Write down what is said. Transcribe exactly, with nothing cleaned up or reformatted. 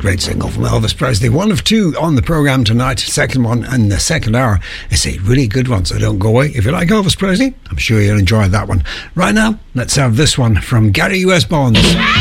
great single from Elvis Presley. One of two on the programme tonight. Second one in the second hour is a really good one, so don't go away. If you like Elvis Presley, I'm sure you'll enjoy that one. Right now, let's have this one from Gary U S. Bonds.